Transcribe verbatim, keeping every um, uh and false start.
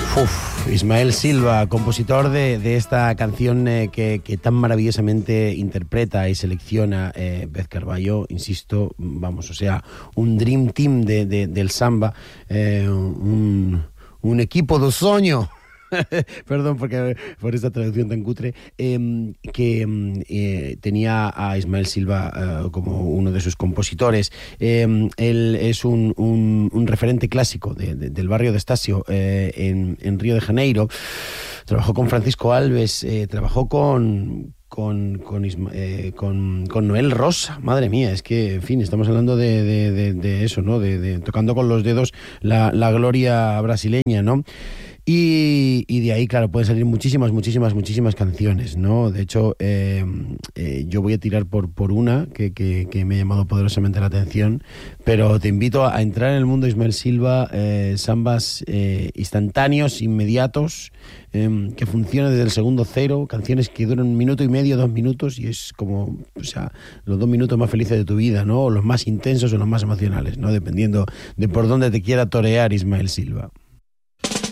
Uf, Ismael Silva, compositor de, de esta canción eh, que, que tan maravillosamente interpreta y selecciona eh, Beth Carballo, insisto, vamos, o sea, un dream team de, de, del samba, eh, un, un equipo de sueño. Perdón porque, por esta traducción tan cutre, eh, que eh, tenía a Ismael Silva eh, como uno de sus compositores. Eh, él es un, un, un referente clásico de, de, del barrio de Estácio eh, en, en Río de Janeiro. Trabajó con Francisco Alves, eh, trabajó con... Con, con, eh, con, con Noel Rosa, madre mía, es que, en fin, estamos hablando de, de, de, de eso, ¿no? De, de tocando con los dedos la, la gloria brasileña, ¿no? Y, y de ahí, claro, pueden salir muchísimas, muchísimas, muchísimas canciones, ¿no? De hecho, eh, eh, yo voy a tirar por, por una que, que, que me ha llamado poderosamente la atención, pero te invito a entrar en el mundo de Ismael Silva, eh, sambas eh, instantáneos, inmediatos, eh, que funcionan desde el segundo cero, canciones que duran un minuto y medio, dos minutos, y es como, o sea, los dos minutos más felices de tu vida, ¿no? O los más intensos o los más emocionales, ¿no? Dependiendo de por dónde te quiera torear Ismael Silva.